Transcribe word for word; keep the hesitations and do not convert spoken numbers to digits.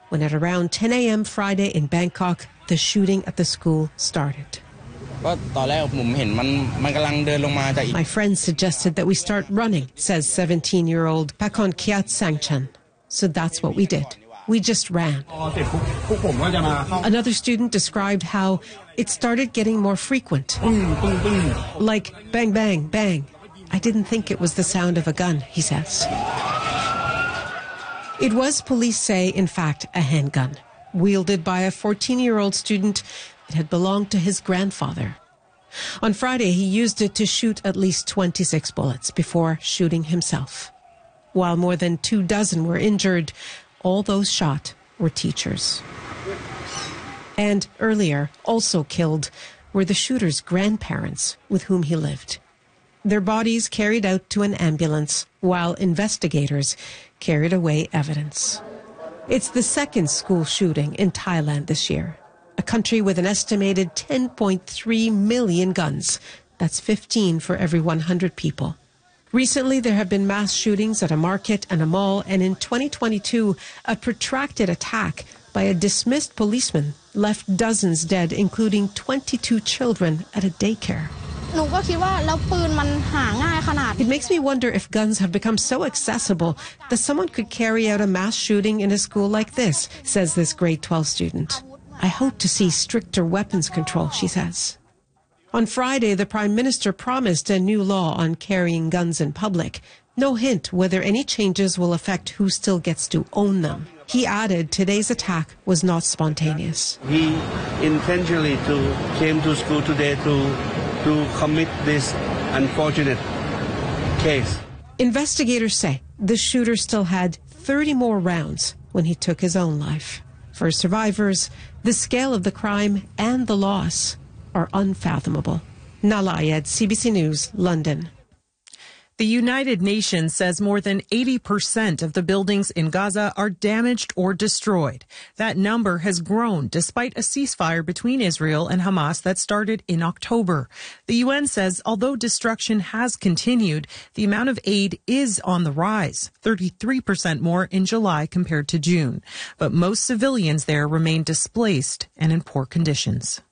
when at around ten a.m. Friday in Bangkok, the shooting at the school started. My friend suggested that we start running, says seventeen-year-old Pakonkiat Sangchan. So that's what we did. We just ran. Another student described how it started getting more frequent. Like bang, bang, bang. I didn't think it was the sound of a gun, he says. It was, police say, in fact, a handgun. Wielded by a fourteen-year-old student, it had belonged to his grandfather. On Friday, he used it to shoot at least twenty-six bullets before shooting himself. While more than two dozen were injured, all those shot were teachers. And earlier, also killed, were the shooter's grandparents with whom he lived. Their bodies carried out to an ambulance while investigators carried away evidence. It's the second school shooting in Thailand this year, a country with an estimated ten point three million guns. That's fifteen for every one hundred people. Recently, there have been mass shootings at a market and a mall, and in twenty twenty-two, a protracted attack by a dismissed policeman left dozens dead, including twenty-two children at a daycare. It makes me wonder if guns have become so accessible that someone could carry out a mass shooting in a school like this, says this grade twelve student. I hope to see stricter weapons control, she says. On Friday, the Prime Minister promised a new law on carrying guns in public. No hint whether any changes will affect who still gets to own them. He added today's attack was not spontaneous. He intentionally to, came to school today to, to commit this unfortunate case. Investigators say the shooter still had thirty more rounds when he took his own life. For survivors, the scale of the crime and the loss are unfathomable. Nala Ayed, C B C News, London. The United Nations says more than eighty percent of the buildings in Gaza are damaged or destroyed. That number has grown despite a ceasefire between Israel and Hamas that started in October. The U N says although destruction has continued, the amount of aid is on the rise, thirty-three percent more in July compared to June. But most civilians there remain displaced and in poor conditions.